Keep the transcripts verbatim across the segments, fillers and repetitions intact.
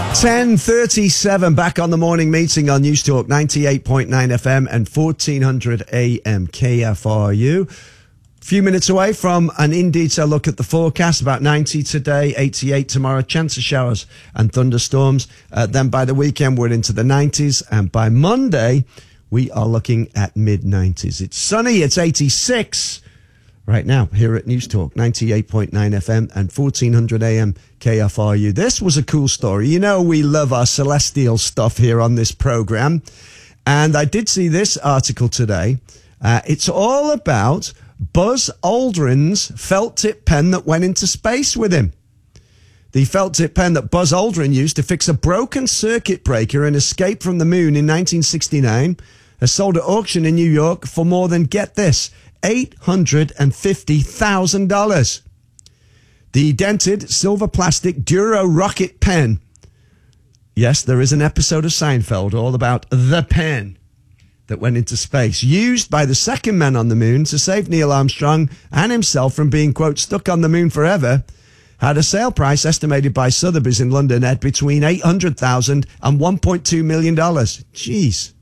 ten thirty-seven, back on the morning meeting on News Talk ninety-eight point nine F M and fourteen hundred A M K F R U. A few minutes away from an in-detail look at the forecast. About ninety today, eighty-eight tomorrow, chance of showers and thunderstorms. Uh, then by the weekend, we're into the nineties. And by Monday, we are looking at mid-nineties. It's sunny, it's eighty-six right now here at News Talk ninety-eight point nine F M and fourteen hundred A M K F R U. This was a cool story. You know, we love our celestial stuff here on this program. And I did see this article today. Uh, it's all about Buzz Aldrin's felt tip pen that went into space with him. The felt tip pen that Buzz Aldrin used to fix a broken circuit breaker and escape from the moon in nineteen sixty-nine has sold at auction in New York for more than, get this, eight hundred fifty thousand dollars. The dented silver plastic Duro Rocket pen. Yes, there is an episode of Seinfeld all about the pen that went into space, used by the second man on the moon to save Neil Armstrong and himself from being, quote, stuck on the moon forever, had a sale price estimated by Sotheby's in London at between eight hundred thousand dollars and one point two million dollars. Jeez.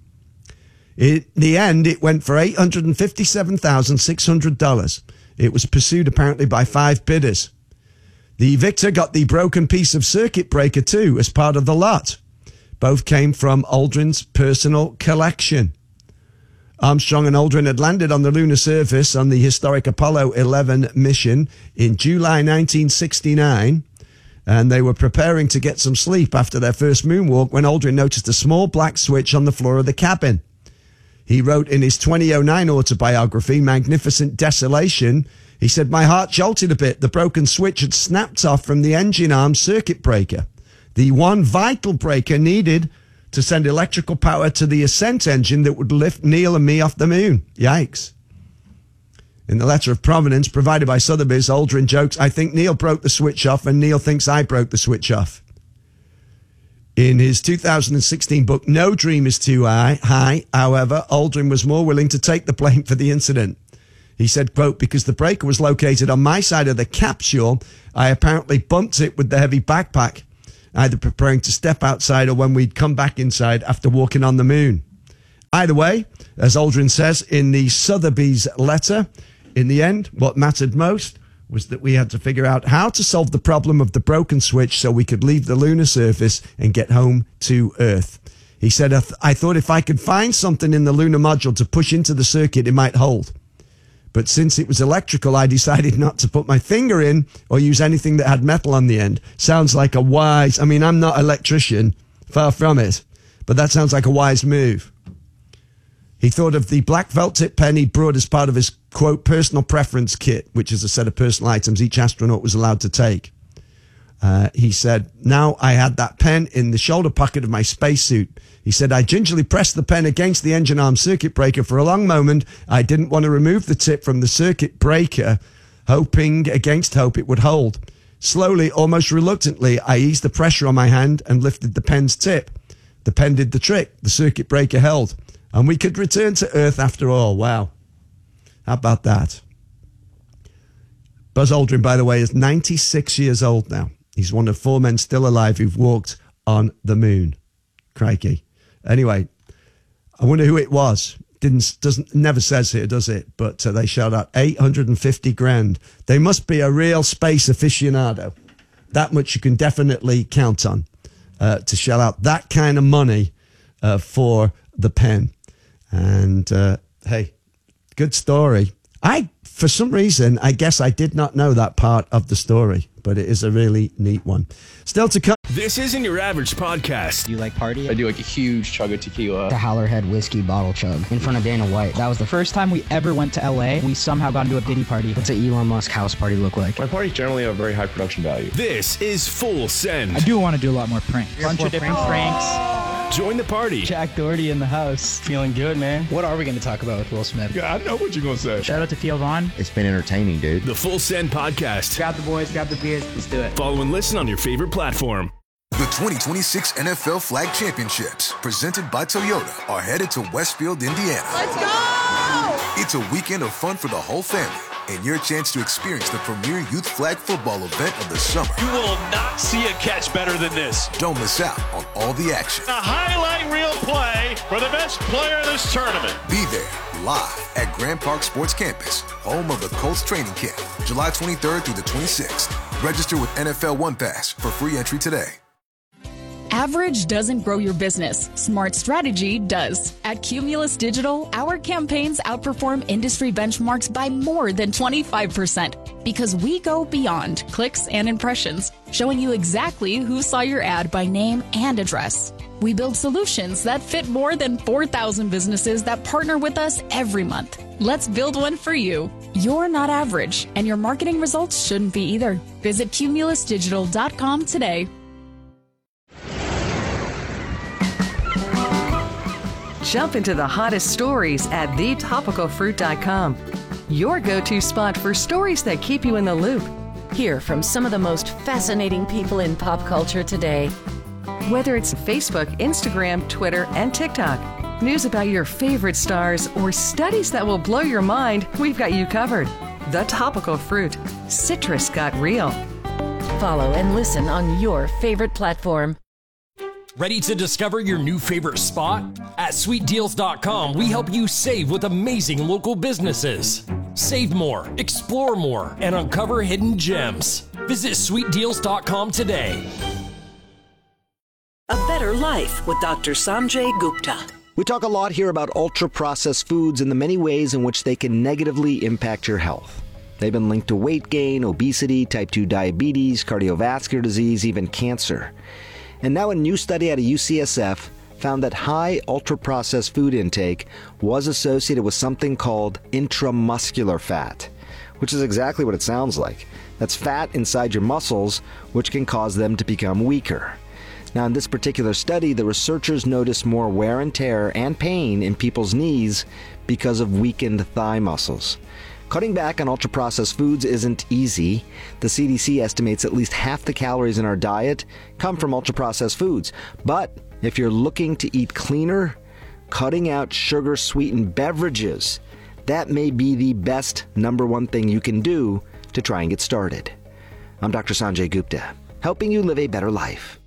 In the end, it went for eight hundred fifty-seven thousand six hundred dollars. It was pursued apparently by five bidders. The victor got the broken piece of circuit breaker too as part of the lot. Both came from Aldrin's personal collection. Armstrong and Aldrin had landed on the lunar surface on the historic Apollo eleven mission in July nineteen sixty-nine, and they were preparing to get some sleep after their first moonwalk when Aldrin noticed a small black switch on the floor of the cabin. He wrote in his twenty oh nine autobiography, Magnificent Desolation, he said, "My heart jolted a bit. The broken switch had snapped off from the engine arm circuit breaker, the one vital breaker needed to send electrical power to the ascent engine that would lift Neil and me off the moon." Yikes. In the letter of provenance provided by Sotheby's, Aldrin jokes, "I think Neil broke the switch off and Neil thinks I broke the switch off." In his two thousand sixteen book, No Dream is Too High, high, however, Aldrin was more willing to take the blame for the incident. He said, quote, "Because the breaker was located on my side of the capsule, I apparently bumped it with the heavy backpack, either preparing to step outside or when we'd come back inside after walking on the moon." Either way, as Aldrin says in the Sotheby's letter, in the end, what mattered most was that we had to figure out how to solve the problem of the broken switch so we could leave the lunar surface and get home to Earth. He said, I, th- I thought if I could find something in the lunar module to push into the circuit, it might hold. But since it was electrical, I decided not to put my finger in or use anything that had metal on the end. Sounds like a wise, I mean, I'm not an electrician, far from it, but that sounds like a wise move. He thought of the black felt tip pen he brought as part of his, quote, personal preference kit, which is a set of personal items each astronaut was allowed to take. Uh, he said, now I had that pen in the shoulder pocket of my spacesuit. He said, I gingerly pressed the pen against the engine arm circuit breaker for a long moment. I didn't want to remove the tip from the circuit breaker, hoping against hope it would hold. Slowly, almost reluctantly, I eased the pressure on my hand and lifted the pen's tip. The pen did the trick. The circuit breaker held. And we could return to Earth after all. Wow. How about that? Buzz Aldrin, by the way, is ninety-six years old now. He's one of four men still alive who've walked on the moon. Crikey. Anyway, I wonder who it was. Didn't, doesn't, never says here, does it? But uh, they shout out eight hundred fifty grand. They must be a real space aficionado. That much you can definitely count on uh, to shell out that kind of money uh, for the pen. And uh, hey, good story. I, for some reason, I guess I did not know that part of the story, but it is a really neat one. Still to come. This isn't your average podcast. Do you like party? I do like a huge chug of tequila. The Howlerhead whiskey bottle chug in front of Dana White. That was the first time we ever went to L A. We somehow got into a Diddy party. What's an Elon Musk house party look like? My parties generally have very high production value. This is Full Send. I do want to do a lot more pranks. A bunch of different pranks. Join the party. Jack Doherty in the house. Feeling good, man. What are we going to talk about with Will Smith? Yeah, I know what you're going to say. Shout out to Theo Vaughn. It's been entertaining, dude. The Full Send Podcast. Grab the boys, grab the beers, let's do it. Follow and listen on your favorite platform. The twenty twenty-six N F L Flag Championships, presented by Toyota, are headed to Westfield, Indiana. Let's go! It's a weekend of fun for the whole family. and your chance to experience the premier youth flag football event of the summer. You will not see a catch better than this. Don't miss out on all the action. A highlight reel play for the best player of this tournament. Be there live at Grand Park Sports Campus, home of the Colts training camp, July twenty-third through the twenty-sixth. Register with N F L One Pass for free entry today. Average doesn't grow your business. Smart strategy does. At Cumulus Digital, our campaigns outperform industry benchmarks by more than twenty-five percent because we go beyond clicks and impressions, showing you exactly who saw your ad by name and address. We build solutions that fit more than four thousand businesses that partner with us every month. Let's build one for you. You're not average, and your marketing results shouldn't be either. Visit cumulus digital dot com today. Jump into the hottest stories at the topical fruit dot com. Your go-to spot for stories that keep you in the loop. Hear from some of the most fascinating people in pop culture today. Whether it's Facebook, Instagram, Twitter, and TikTok, news about your favorite stars, or studies that will blow your mind, we've got you covered. The Topical Fruit. Citrus got real. Follow and listen on your favorite platform. Ready to discover your new favorite spot? At sweet deals dot com, we help you save with amazing local businesses. Save more, explore more, and uncover hidden gems. Visit sweet deals dot com today. A Better Life with Doctor Sanjay Gupta. We talk a lot here about ultra-processed foods and the many ways in which they can negatively impact your health. They've been linked to weight gain, obesity, type two diabetes, cardiovascular disease, even cancer. And now a new study out of U C S F found that high ultra-processed food intake was associated with something called intramuscular fat, which is exactly what it sounds like. That's fat inside your muscles, which can cause them to become weaker. Now, in this particular study, the researchers noticed more wear and tear and pain in people's knees because of weakened thigh muscles. Cutting back on ultra-processed foods isn't easy. The C D C estimates at least half the calories in our diet come from ultra-processed foods. But if you're looking to eat cleaner, cutting out sugar-sweetened beverages, that may be the best number one thing you can do to try and get started. I'm Doctor Sanjay Gupta, helping you live a better life.